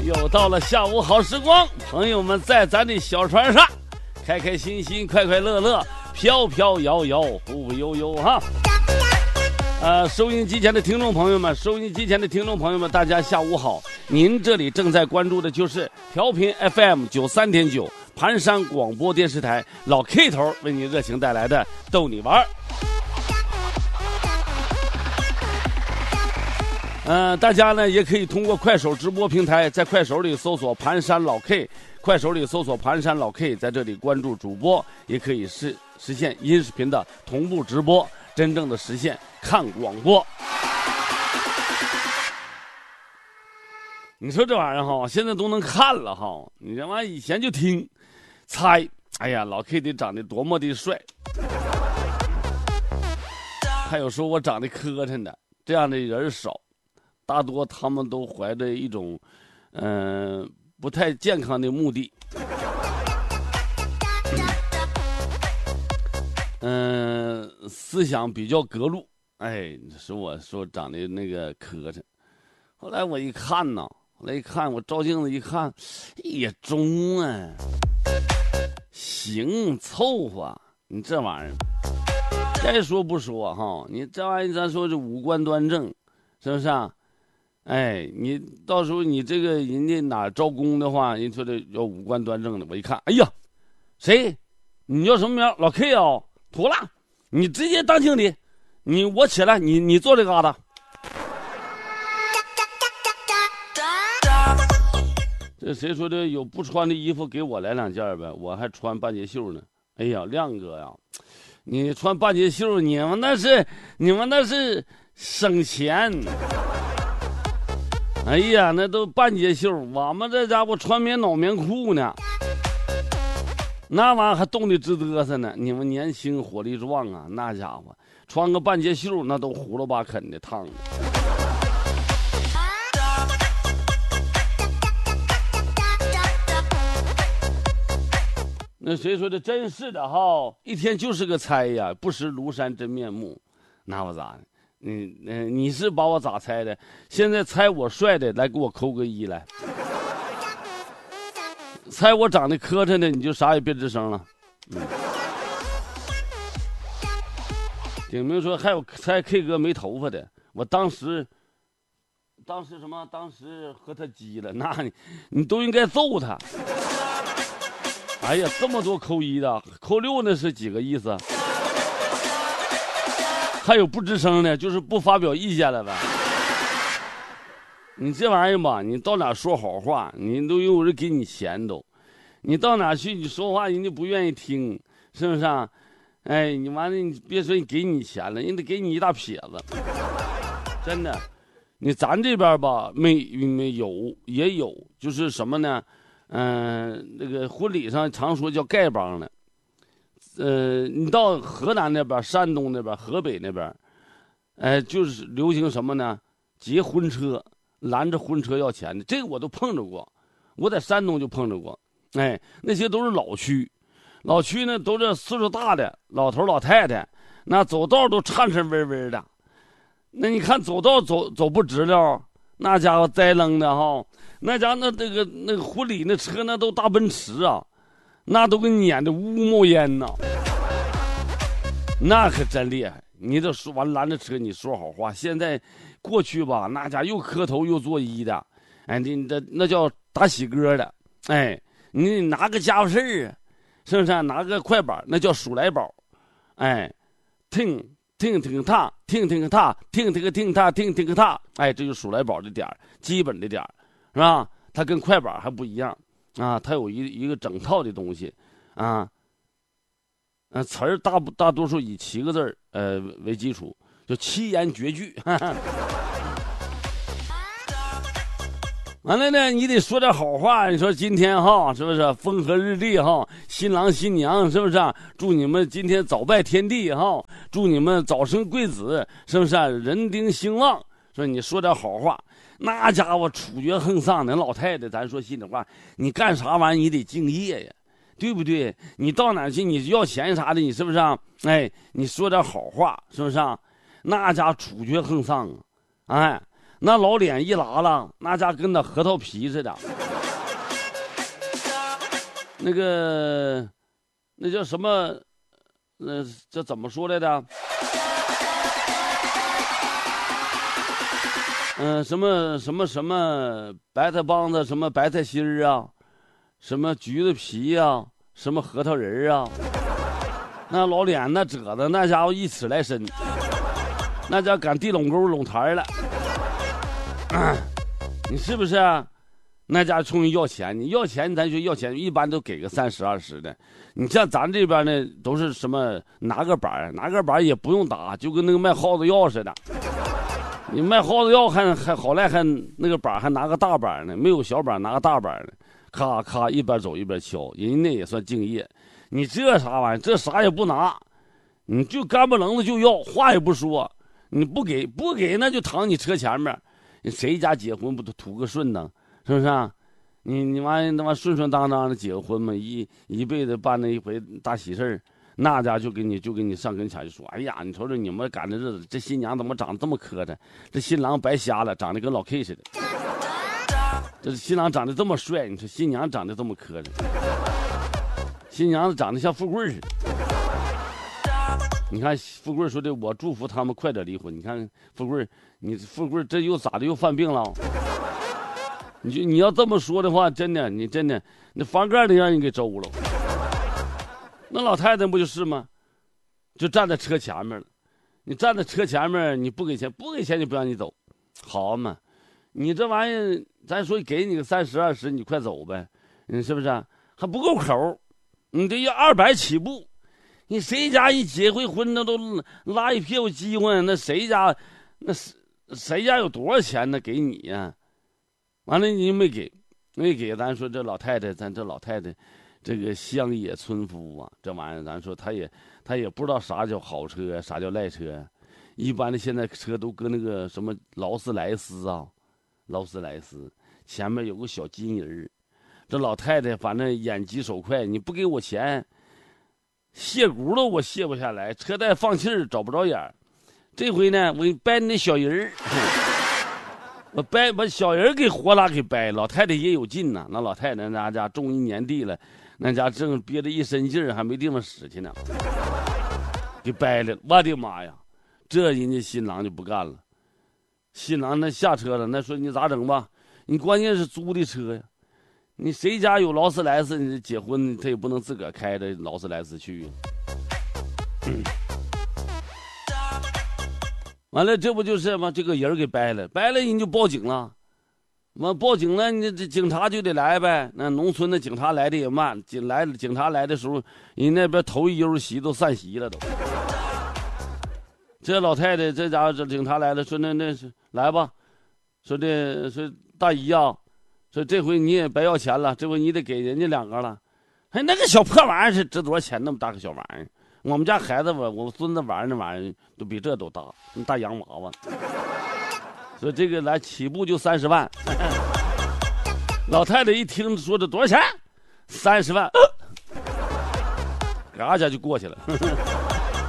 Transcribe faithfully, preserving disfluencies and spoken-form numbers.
又到了下午好时光，朋友们在咱的小船上开开心心快快乐乐飘飘摇摇忽忽悠悠哈。呃，收音机前的听众朋友们，收音机前的听众朋友们，大家下午好。您这里正在关注的就是调频 F M 九三点九盘山广播电视台老 K 头为您热情带来的逗你玩。呃，大家呢也可以通过快手直播平台，在快手里搜索盘山老 K， 快手里搜索盘山老 K， 在这里关注主播，也可以实实现音视频的同步直播，真正的实现看广播。你说这玩意儿哈，现在都能看了哈，你这玩意儿以前就听猜，哎呀，老 K 得长得多么的帅，还有说我长得磕碜的，这样的人少。大多他们都怀着一种，嗯、呃，不太健康的目的。嗯、呃，思想比较隔路。哎，说我说长得那个磕碜。后来我一看呢，后来一看，我照镜子一看，也中啊，行，凑合。你这玩意儿，该说不说哈，你这玩意儿咱说是五官端正，是不是啊？哎，你到时候你这个人家哪招工的话，人说的要五官端正的，我一看，哎呀，谁？你叫什么名？老 K 啊、哦，妥了，你直接当经理，你我起来，你你坐这嘎达。这谁说的有不穿的衣服给我来两件呗？我还穿半截袖呢。哎呀，亮哥呀，你穿半截袖，你们那是你们那是省钱。哎呀，那都半截袖，我们这家伙穿棉袄棉裤呢，那玩意儿还冻得直嘚瑟呢。你们年轻火力壮啊，那家伙穿个半截袖，那都胡了吧啃的烫的。那谁说的？真是的哈，一天就是个猜呀，不识庐山真面目，那我咋的？你嗯，你是把我咋猜的？现在猜我帅的，来给我扣个一来；猜我长得磕碜的，你就啥也别吱声了。嗯。顶明说还有猜 K 哥没头发的，我当时，当时什么？当时和他急了，那你你都应该揍他。哎呀，这么多扣一的，扣六那是几个意思？还有不吱声的，就是不发表意见了呗。你这玩意儿吧，你到哪说好话，你都有人给你钱都，你到哪去你说话，人家不愿意听，是不是啊？哎，你完了，你别说你给你钱了，人得给你一大撇子，真的。你咱这边吧，没没有也有，就是什么呢？嗯、呃，那个婚礼上常说叫丐帮的。呃，你到河南那边、山东那边、河北那边，哎、呃，就是流行什么呢？劫婚车，拦着婚车要钱的，这个我都碰着过。我在山东就碰着过。哎，那些都是老区，老区呢都是岁数大的老头老太太，那走道都颤颤巍巍的。那你看走道走走不直溜，那家伙栽楞的哈，那家伙那这个那个婚礼那车那都大奔驰啊。那都给撵的乌冒烟呐，那可真厉害！你这说完拦着车，你说好话。现在过去吧，那家又磕头又作揖的，哎，你这那叫打喜歌的，哎，你拿个家伙事儿啊，是不是？拿个快板，那叫数来宝，哎，听听听踏，听听踏，听听听踏，听听踏，哎，这就数来宝的点儿，基本的点儿，是吧？它跟快板还不一样。啊，它有一一个整套的东西，啊，呃，词儿大大多数以七个字儿呃为基础，就七言绝句。哈哈完了呢，你得说点好话。你说今天哈，是不是风和日丽哈？新郎新娘是不是、啊？祝你们今天早拜天地哈！祝你们早生贵子，是不是、啊？人丁兴旺。说你说点好话。那家伙处决横丧的老太太，咱说心里话，你干啥玩意儿你得敬业呀，对不对？你到哪去你要钱啥的，你是不是啊？哎，你说点好话，是不是啊？那家处决横丧啊，哎， 那老脸一拉拉，那家跟那核桃皮似的。那个，那叫什么？那这怎么说来的？嗯、呃，什么什么什么白菜帮子，什么白菜心儿啊，什么橘子皮呀、啊，什么核桃仁啊。那老脸那褶子，那家伙一尺来深，那家赶地垄沟垄台了。啊、你是不是啊？那家冲人要钱，你要钱咱说要钱，一般都给个三十二十的。你像咱这边呢，都是什么拿个板拿个板也不用打，就跟那个卖耗子药似的。你卖耗子药还还好赖，还那个板还拿个大板呢，没有小板拿个大板呢，咔咔一边走一边敲，人家那也算敬业。你这啥玩意儿？这啥也不拿，你就干不楞子就要，话也不说，你不给不给那就躺你车前面。谁家结婚不都图个顺呢？是不是啊？你你妈他妈顺顺当当的结个婚嘛，一一辈子办那一回大喜事儿，那家就给你就给你上跟前就说，哎呀，你瞅瞅你们赶着日子，这新娘怎么长得这么磕碜？这新郎白瞎了，长得跟老 K 似的。这新郎长得这么帅，你说新娘长得这么磕碜，新娘子长得像富贵似的。你看富贵说的，我祝福他们快点离婚。你看富贵，你富贵这又咋的又犯病了？你就你要这么说的话，真的你真的那房盖得让你给周了。那老太太不就是吗？就站在车前面了。你站在车前面，你不给钱，不给钱就不让你走，好嘛？你这玩意儿，咱说给你个三十二十，你快走呗，你是不是、啊？还不够口，你得要二百起步。你谁家一结回婚，那都拉一屁股机会，那谁家，那谁家有多少钱呢？给你呀、啊？完了你没给，没给，咱说这老太太，咱这老太太，这个乡野村夫啊，这玩意儿咱说她也她也不知道啥叫好车，啥叫赖车。一般的现在车都搁那个什么劳斯莱斯啊，劳斯莱斯前面有个小金人。这老太太反正眼疾手快，你不给我钱，卸轱辘我卸不下来，车带放气儿找不着眼儿。这回呢，我掰你那小人儿，我掰把小人给活拉给掰。老太太也有劲呐，那老太太那家中一年地了，那家正憋着一身劲儿，还没地方使去呢，给掰了。我的妈呀！这人家新郎就不干了，新郎那下车了，那说你咋整吧？你关键是租的车呀。你谁家有劳斯莱斯，你结婚他也不能自个儿开着劳斯莱斯去。嗯、完了，这不就是吗？这个人给掰了，掰了人就报警了。完报警了，你这警察就得来呗。那农村的警察来的也慢，警来警察来的时候，人那边头一悠席都散席了都。这老太太这家伙，这警察来了，说那那是来吧，说这说大姨啊。说这回你也白要钱了，这回你得给人家两个了。哎，那个小破玩意儿是值多少钱？那么大个小玩意儿，我们家孩子我我孙子玩那玩意儿都比这都大，那大洋娃娃。所以这个来起步就三十万。老太太一听说这多少钱，三十万，嘎家就过去了。